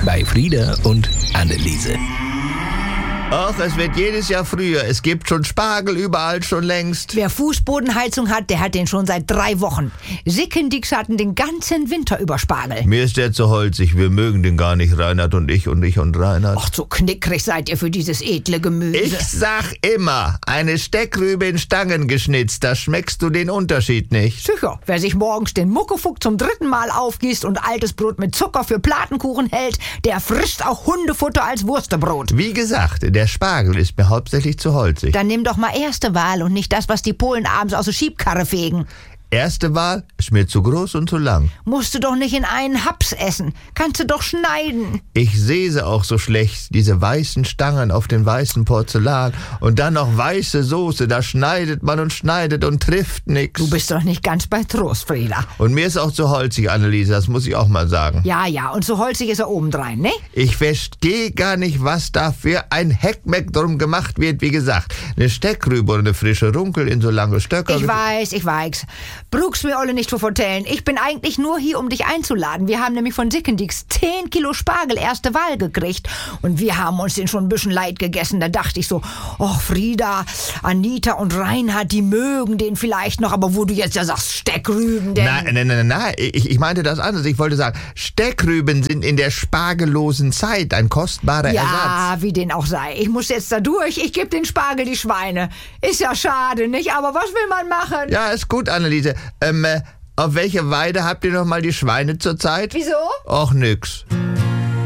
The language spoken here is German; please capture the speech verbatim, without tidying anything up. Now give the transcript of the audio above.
bei Frieda und Anneliese. Ach, es wird jedes Jahr früher. Es gibt schon Spargel überall schon längst. Wer Fußbodenheizung hat, der hat den schon seit drei Wochen. Sickendix hatten den ganzen Winter über Spargel. Mir ist der zu holzig. Wir mögen den gar nicht, Reinhard und ich und ich und Reinhard. Ach, so knickrig seid ihr für dieses edle Gemüse. Ich sag immer, eine Steckrübe in Stangen geschnitzt, da schmeckst du den Unterschied nicht. Sicher, wer sich morgens den Muckefuck zum dritten Mal aufgießt und altes Brot mit Zucker für Platenkuchen hält, der frisst auch Hundefutter als Wurstebrot. Wie gesagt, der Spargel ist mir hauptsächlich zu holzig. Dann nimm doch mal erste Wahl und nicht das, was die Polen abends aus der Schiebkarre fegen. Erste Wahl ist mir zu groß und zu lang. Musst du doch nicht in einen Haps essen. Kannst du doch schneiden. Ich sehe sie auch so schlecht, diese weißen Stangen auf dem weißen Porzellan. Und dann noch weiße Soße, da schneidet man und schneidet und trifft nix. Du bist doch nicht ganz bei Trost, Frieda. Und mir ist auch zu holzig, Anneliese, das muss ich auch mal sagen. Ja, ja, und so holzig ist er obendrein, ne? Ich verstehe gar nicht, was da für ein Heckmeck drum gemacht wird. Wie gesagt, eine Steckrübe oder eine frische Runkel in so lange Stöcker. Ich weiß, ich weiß. Brug's mir alle nicht zu vertellen. Ich bin eigentlich nur hier, um dich einzuladen. Wir haben nämlich von Sickendix zehn Kilo Spargel erste Wahl gekriegt. Und wir haben uns den schon ein bisschen leid gegessen. Da dachte ich so, oh Frieda, Anita und Reinhard, die mögen den vielleicht noch. Aber wo du jetzt ja sagst, Steckrüben, denn... Nein, nein, nein, nein, ich, ich meinte das anders. Ich wollte sagen, Steckrüben sind in der spargellosen Zeit ein kostbarer ja, Ersatz. Ja, wie den auch sei. Ich muss jetzt da durch. Ich gebe den Spargel die Schweine. Ist ja schade, nicht? Aber was will man machen? Ja, ist gut, Anneliese. Ähm, äh, auf welche Weide habt ihr noch mal die Schweine zurzeit? Wieso? Och, nix.